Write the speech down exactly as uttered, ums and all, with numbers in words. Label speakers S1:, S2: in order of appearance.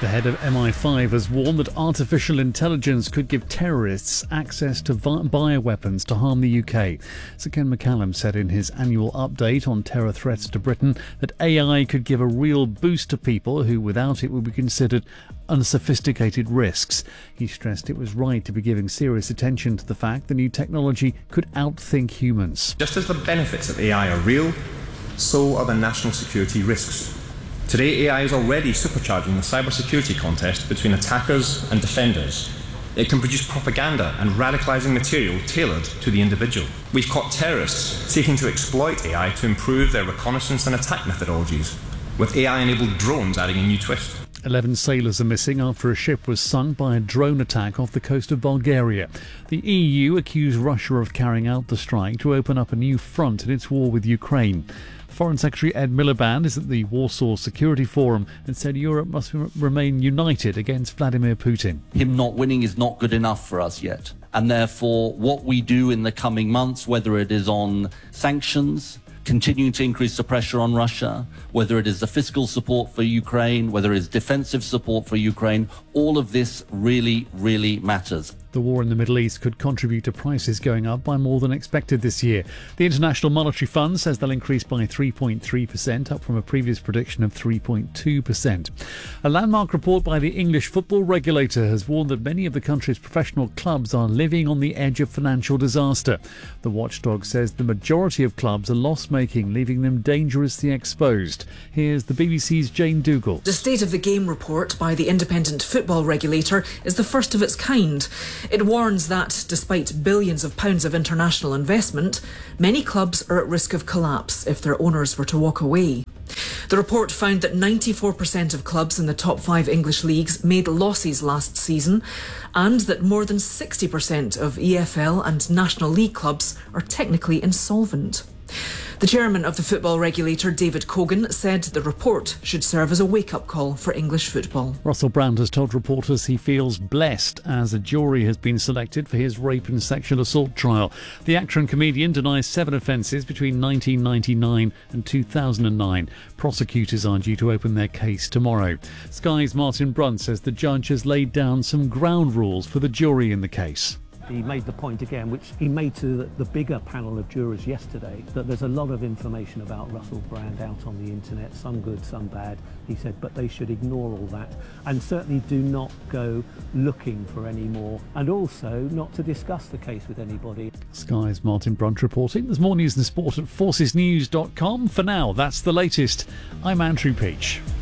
S1: The head of M I five has warned that artificial intelligence could give terrorists access to vi- bioweapons to harm the U K. Sir Ken McCallum said in his annual update on terror threats to Britain that A I could give a real boost to people who without it would be considered unsophisticated risks. He stressed it was right to be giving serious attention to the fact the new technology could outthink humans.
S2: Just as the benefits of A I are real, so are the national security risks. Today, A I is already supercharging the cybersecurity contest between attackers and defenders. It can produce propaganda and radicalising material tailored to the individual. We've caught terrorists seeking to exploit A I to improve their reconnaissance and attack methodologies, with A I-enabled drones adding a new twist.
S1: Eleven sailors are missing after a ship was sunk by a drone attack off the coast of Bulgaria. The E U accused Russia of carrying out the strike to open up a new front in its war with Ukraine. Foreign Secretary Ed Miliband is at the Warsaw Security Forum and said Europe must remain united against Vladimir Putin.
S3: Him not winning is not good enough for us yet. And therefore, what we do in the coming months, whether it is on sanctions, continuing to increase the pressure on Russia, whether it is the fiscal support for Ukraine, whether it is defensive support for Ukraine, all of this really, really matters.
S1: The war in the Middle East could contribute to prices going up by more than expected this year. The International Monetary Fund says they'll increase by three point three percent, up from a previous prediction of three point two percent. A landmark report by the English football regulator has warned that many of the country's professional clubs are living on the edge of financial disaster. The watchdog says the majority of clubs are loss-making, leaving them dangerously exposed. Here's the B B C's Jane Dougal.
S4: The State of the Game report by the independent football regulator is the first of its kind. It warns that, despite billions of pounds of international investment, many clubs are at risk of collapse if their owners were to walk away. The report found that ninety-four percent of clubs in the top five English leagues made losses last season, and that more than sixty percent of E F L and National League clubs are technically insolvent. The chairman of the football regulator, David Cogan, said the report should serve as a wake-up call for English football.
S1: Russell Brand has told reporters he feels blessed as a jury has been selected for his rape and sexual assault trial. The actor and comedian denies seven offences between nineteen ninety-nine and two thousand nine. Prosecutors are due to open their case tomorrow. Sky's Martin Brunt says the judge has laid down some ground rules for the jury in the case.
S5: He made the point again, which he made to the, the bigger panel of jurors yesterday, that there's a lot of information about Russell Brand out on the internet, some good, some bad. He said, but they should ignore all that and certainly do not go looking for any more, and also not to discuss the case with anybody.
S1: Sky's Martin Brunt reporting. There's more news and sport at forces news dot com. For now, that's the latest. I'm Andrew Peach.